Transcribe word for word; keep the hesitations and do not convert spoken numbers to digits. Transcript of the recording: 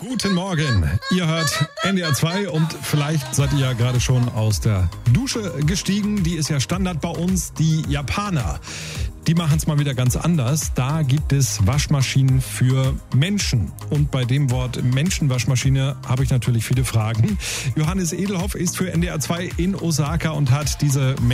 Guten Morgen. Ihr hört N D R zwei und vielleicht seid ihr ja gerade schon aus der Dusche gestiegen. Die ist ja Standard bei uns. Die Japaner, die machen es mal wieder ganz anders. Da gibt es Waschmaschinen für Menschen. Und bei dem Wort Menschenwaschmaschine habe ich natürlich viele Fragen. Johannes Edelhoff ist für N D R zwei in Osaka und hat diese